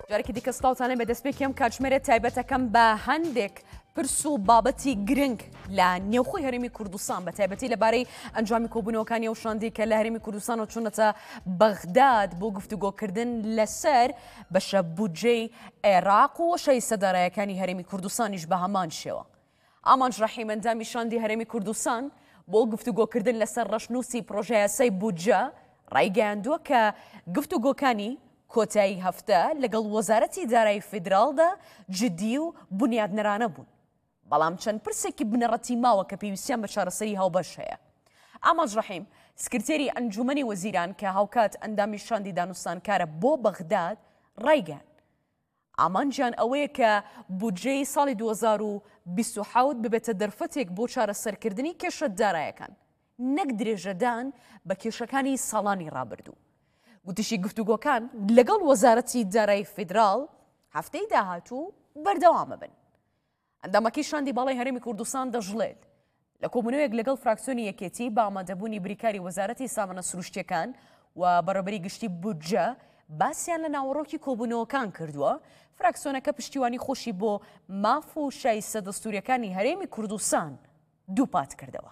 جارێکی دیکە سڵاوتانە بەدەست پێکەم کاتژمێرە تایبەتەکەم بە هەندێک پرس و بابەتی گرنگ لە نێوخۆی هەرێمی کوردستان بە تایبەتی لەبارەی ئەنجامی کۆبوونەوەکانی ئەو شاندی کە لە هەرێمی کوردستان و چوونەتە بەغداد بۆ گفتوگۆکردن لەسەر بەشە بودجەی عێراق و وەشەی سەدارایەکانی هەرێمی کوردستانیش بە هەمان شێوە. ئامانج ڕەحیم ئەندامی شاندی هەرێمی کوردستان بۆ گفتوگۆکردن لەسەر ڕەشنووسی پرۆژە یاسای بودجە ڕایگەیاندووە کە گفتوگۆکانی کۆتایی هەفتە لەگەڵ وەزارەتی دارایی فیدراڵدا جدی و بنیادنەرانە بوون. بەڵام چەند پرسێکی بنەڕەتی ماوە کە پێویستیان بە چارەسەری هاوبەش هەیە. ئامانج ڕەحیم سکرتێری ئەنجومەنی وەزیران کە هاوکات ئەندامی شاندی دانوستانکارە بۆ بەغداد ڕایگەیاند. ئامانجیان ئەوەیە کە بودجەی ساڵی 2027 ببێتە دەرفەتێک بۆ چارەسەرکردنی کێشە دارایەکان، نەک درێژەدان بە کێشەکانی ساڵانی ڕابردوو. وتشی گفتوگۆکان لەگەڵ وەزارەتی دارایی فیدراڵ هەفتەی داهاتوو بەردەوامە بن. ئەندامەکەی شاندی باڵای هەرێمی کوردستان دەژڵێت لە کۆبوونەوەیەک لەگەڵ فراکسیۆنی یەکێتی بە ئامادەبوونی بریکاری وەزارەتی سامانە سروشتیەکان و بەڕێوەبەری گشتی بودجە باسییان لە ناوەڕۆکی کۆبوونەوەکان کردووە. فراکسیۆنەکە پشتیوانی خۆشی بۆ ماف و شایستە دەستوریەکانی هەرێمی کوردستان دووپات کردەوە.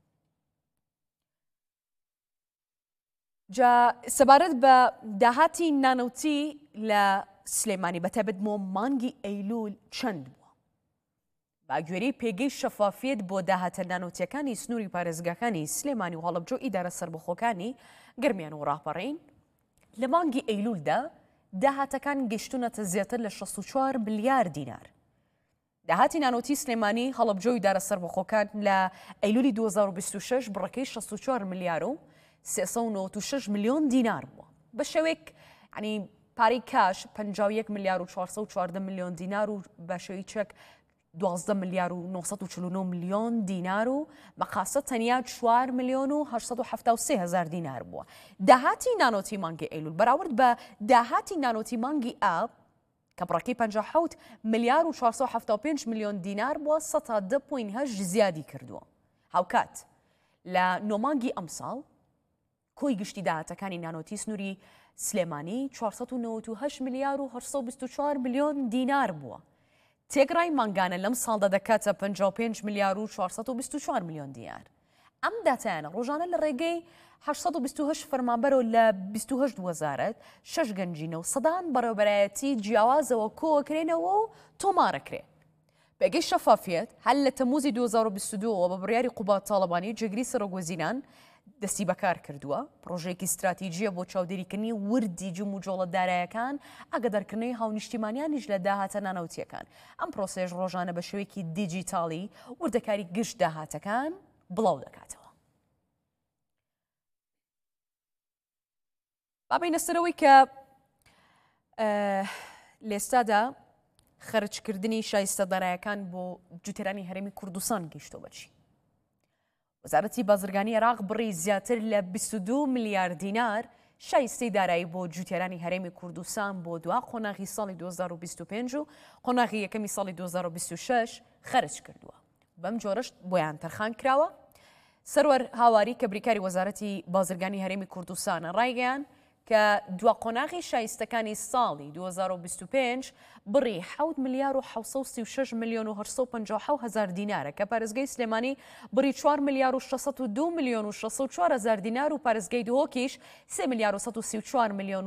جا سەبارەت بە داهاتی نانەوتی لە سلێمانی بەتایبەت بۆ مانگی ئەیلول چەند بووە؟ باگوێرەی پێگەی شەفافیت بۆ داهاتە نانەوتیەکانی سنووری پارێزگاکانی سلێمانی و هەڵەبجە ئیدارە سەربەخۆکانی گەرمیان و ڕاپەڕین لە مانگی ئەیلولدا داهاتەکان گەشتونەتە زیاتر لە 64 ملیار دینار. داهاتی نانەوتی سلێمانی هەڵەبجە و ئیدارە سەربەخۆکان لە ئەیلولی 2026 بڕەکەی 64 ملیار و 396 ملیۆن دینار بووە. بە شێوەیەک ینی پارەی کاش 51 ملیار و 414 ملیۆن دینار و بە شێوەی چەک 12 ملیار و 949 ملیۆن دینار و مەقاسە تەنیا 4 ملیۆن و 873 هزار دینار بووە. داهاتی نانۆتی مانگی ئەیلول بەراورد بە داهاتی نانۆتی مانگی ئاب کە بڕەکەی 57 ملیار و 475 ملیۆن دینار بووە 110.8 زیادی کردووە. هاوکات لە نۆمانگی ئەمساڵ کۆی گشتی داهاتەکانی نانۆتی سنووری سلێمانی 498 ملیار و 824 ملیۆن دینار بووە. تێگڕای مانگانە لەم ساڵدا دەکاتە 55 ملیار و 424 ملیۆن دینار. ئەم داتایانە ڕۆژانە لە ڕێگەی 828 فەرمانبەرەوە لە 28 وەزارەت 6 گەنجینە و سەدان بەڕێوەبەرایەتی جیاوازەوە کۆوەکرێنەوە و تۆمارەکرێ. پێگەی شەفافیت هەل لە تەموزی 2022 بە بڕیاری قوبات تاڵەبانی جێگری سەرۆکوەزیران دەستی بەکار کردووە. پرۆژەیەکی استراتیجیە بۆ چاودێریکردنی وردی جم و جۆڵە دارایەکان ئاگادارکردنەوەی هاونیشتیمانیانیش لە داهاتە نانەوتیەکان. ئەم پرۆسەیەش ڕۆژانە بە شێوەیەکی دیجیتاڵی وردەکاری گشت داهاتەکان بڵاو دەکاتەوە. بابینە سەرەوەی کە لێستادا خەرجکردنی شایستە دارایەکان بۆ جوتێرانی هەرێمی کوردستان گەیشتۆ بەچی. وەزارەتی بازرگانی عێراق بڕی زیاتر لە 22 ملیار دینار شایستەی دارایی بۆ جوتێرانی هەرێمی کوردستان بۆ دوا قۆناغی ساڵی 2025 و قۆناغی یەکەمی ساڵی 2026 خەرج کردووە. بەم جۆرەش بۆیان تەرخان کراوە. سەروەر هاواری کە بریکاری وەزارەتی بازرگانی هەرێمی کوردستانە ڕایگەیان کە دوا قۆناغی شایستەکانی ساڵی 2025 بڕی 7 ملیار و 736 ملیۆن و 857 هزار دینارە کە پارێزگای سلێمانی بڕی 4 ملیار و 602 ملیۆن و 604 هزار دینار و پارێزگای دهۆکیش 3 ملیار و 134 ملیۆن